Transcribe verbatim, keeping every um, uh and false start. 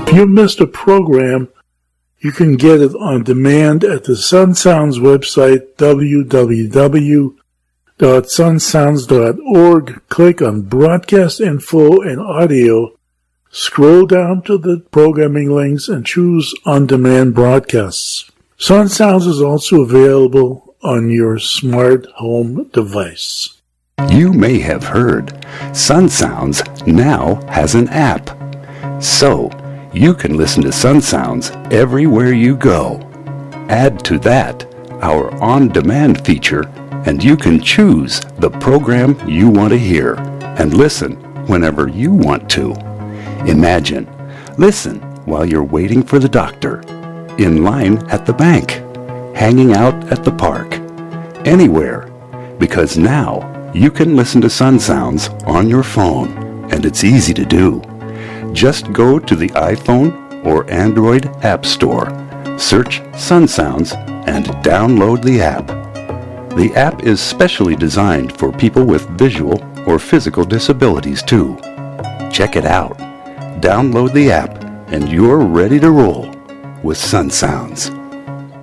If you missed a program, you can get it on demand at the Sun Sounds website, w w w dot sun sounds dot org. Click on Broadcast Info and Audio. Scroll down to the programming links and choose On-Demand Broadcasts. Sun Sounds is also available on your smart home device. You may have heard Sun Sounds now has an app. So, you can listen to Sun Sounds everywhere you go. Add to that our on-demand feature, and you can choose the program you want to hear and listen whenever you want to. Imagine, listen while you're waiting for the doctor, in line at the bank, hanging out at the park, anywhere, because now you can listen to Sun Sounds on your phone, and it's easy to do. Just go to the iPhone or Android App Store, search Sun Sounds, and download the app. The app is specially designed for people with visual or physical disabilities too. Check it out. Download the app, and you're ready to roll with Sun Sounds.